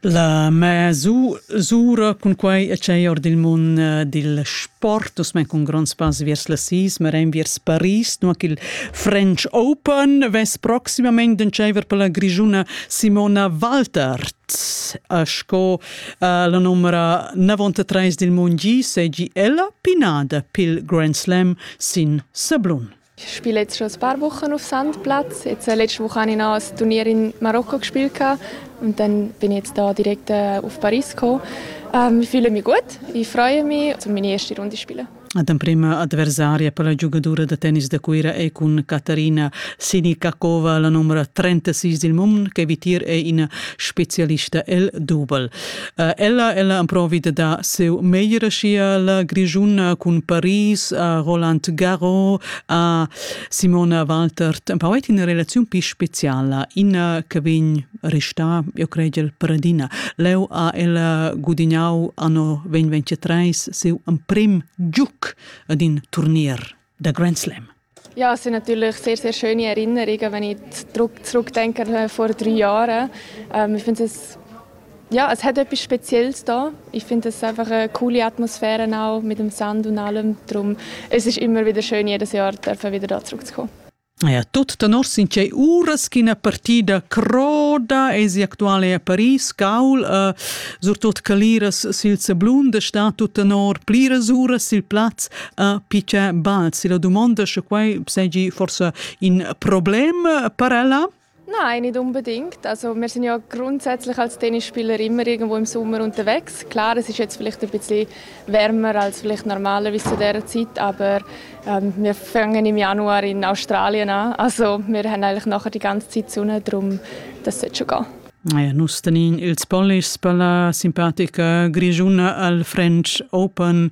La mesura con quei c'è del mondo del sport, osmen con gran spas vers la sis, ma vers Paris, no il French Open, ves prossimamente c'è per la grigiuna Simona Waltert. A sco la numero 93 del mondo, seggi ella pinada pil Grand Slam sin Sablon. Ich spiele jetzt schon ein paar Wochen auf Sandplatz. Jetzt, letzte Woche habe ich noch ein Turnier in Marokko gespielt und dann bin ich jetzt da direkt auf Paris gekommen. Ich fühle mich gut, ich freue mich, meine erste Runde spielen. La prima avversaria per la giocatore di tennis da cuira è con Katarina Sinikakova, la numero 36 del mondo, che vitir è una specialista el double. Ella improvvida da seu meglio scia la grigiuna con Paris, a Roland Garros, a Simona Waltert. Un po' in una relazione più speciale, in che vien resta, io credo, il paradina. Leu a ella gudignau anno 2023 seu un prim giuc ad ein Turnier, der Grand Slam. Ja, es sind natürlich sehr, sehr schöne Erinnerungen, wenn ich zurückdenke vor 3 Jahren. Ich finde es hat etwas Spezielles da. Ich finde es einfach eine coole Atmosphäre auch mit dem Sand und allem. Darum, es ist immer wieder schön, jedes Jahr wieder da zurückzukommen. Ja, tot tenor sin c'è uras che una partita croda esi attuale a Paris, Gaul, sur tot caliras sil Sablun, da sta tot tenor pliras uras sil Platz a Pichè Balz. Si la domanda se quai seggi forse un Problem per ella? Nein, nicht unbedingt. Also wir sind ja grundsätzlich als Tennisspieler immer irgendwo im Sommer unterwegs. Klar, es ist jetzt vielleicht ein bisschen wärmer als vielleicht normalerweise zu dieser Zeit, aber wir fangen im Januar in Australien an. Also wir haben eigentlich nachher die ganze Zeit Sonne, darum das sollte schon gehen. Nus tenin ils pollis per la simpatica grigiuna al French Open.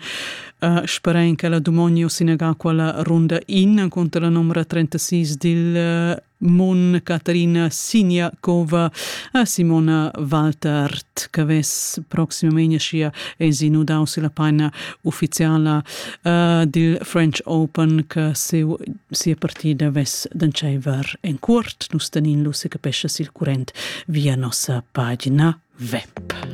Sperain che la domonio sinega quella ronda in contro la numero 36 del Mon Katarina Siniakova a Simona Waltert che ves prossimamente scia esinudau la pagina ufficiale del French Open che sia partita ves d'ancever en curt nus tenin lu se capesce sil current via nostra pagina web.